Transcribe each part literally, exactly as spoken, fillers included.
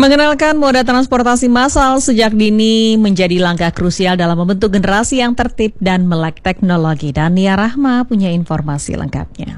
Mengenalkan moda transportasi massal sejak dini menjadi langkah krusial dalam membentuk generasi yang tertib dan melek teknologi. Dan Nia Rahma punya informasi lengkapnya.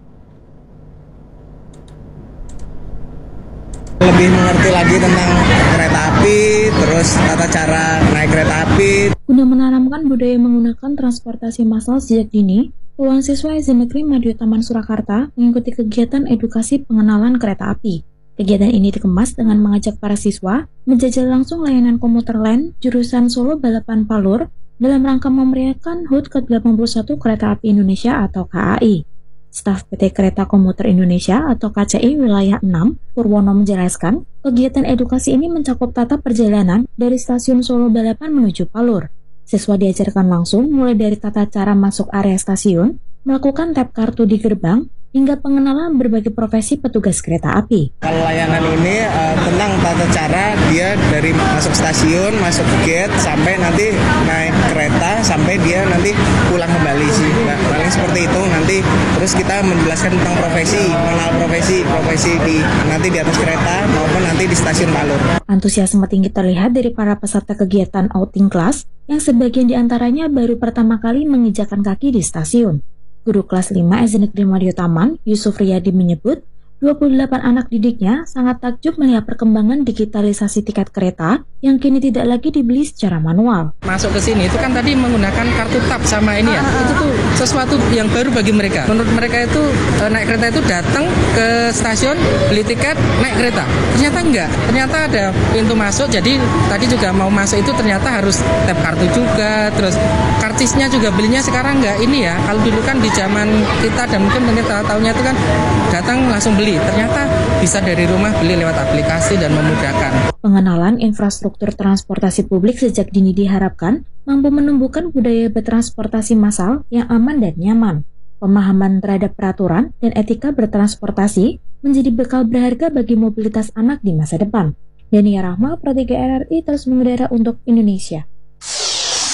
Lebih mengerti lagi tentang kereta api, terus tata cara naik kereta api. Guna menanamkan budaya menggunakan transportasi massal sejak dini, puluhan siswa S D Negeri Madiun Taman Surakarta mengikuti kegiatan edukasi pengenalan kereta api. Kegiatan ini dikemas dengan mengajak para siswa menjajal langsung layanan komuter lain jurusan Solo Balapan Palur dalam rangka memeriahkan H U T ke delapan puluh satu Kereta Api Indonesia atau K A I. Staf P T Kereta Komuter Indonesia atau K C I Wilayah enam, Purwono menjelaskan, kegiatan edukasi ini mencakup tata perjalanan dari stasiun Solo Balapan menuju Palur. Siswa diajarkan langsung mulai dari tata cara masuk area stasiun, melakukan tap kartu di gerbang, hingga pengenalan berbagai profesi petugas kereta api. Kalau layanan ini uh, tentang tata cara dia dari masuk stasiun, masuk gate, sampai nanti naik kereta, sampai dia nanti pulang kembali sih. Nah, paling seperti itu nanti. Terus kita menjelaskan tentang profesi, mengenal profesi, profesi di nanti di atas kereta maupun nanti di stasiun Palur. Antusiasme tinggi terlihat dari para peserta kegiatan outing class yang sebagian diantaranya baru pertama kali menginjakan kaki di stasiun. Guru kelas lima S D Negeri Madiun Taman, Yusuf Riyadi menyebut, dua puluh delapan anak didiknya sangat takjub melihat perkembangan digitalisasi tiket kereta yang kini tidak lagi dibeli secara manual. Masuk ke sini itu kan tadi menggunakan kartu tap sama ini ya, itu tuh sesuatu yang baru bagi mereka. Menurut mereka itu naik kereta itu datang ke stasiun, beli tiket, naik kereta. Ternyata enggak, ternyata ada pintu masuk, jadi tadi juga mau masuk itu ternyata harus tap kartu juga, terus karcisnya juga belinya sekarang enggak ini ya, kalau dulu kan di zaman kita dan mungkin kita tahunya itu kan datang langsung beli, ternyata bisa dari rumah beli lewat aplikasi dan memudahkan. Pengenalan infrastruktur transportasi publik sejak dini diharapkan mampu menumbuhkan budaya bertransportasi massal yang aman dan nyaman. Pemahaman terhadap peraturan dan etika bertransportasi menjadi bekal berharga bagi mobilitas anak di masa depan. Nia Rahma, Pro tiga R R I, terus mengudara untuk Indonesia.